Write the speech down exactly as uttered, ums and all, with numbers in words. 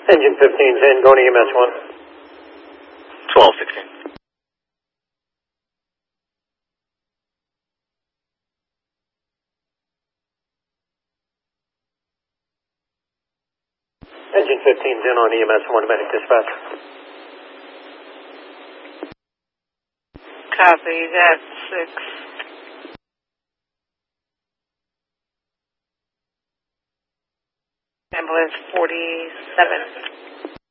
Engine fifteen's in, going to E M S one. twelve sixteen. Engine fifteen's in on E M S one, medic dispatch. Copy that, six. Ambulance forty-seven.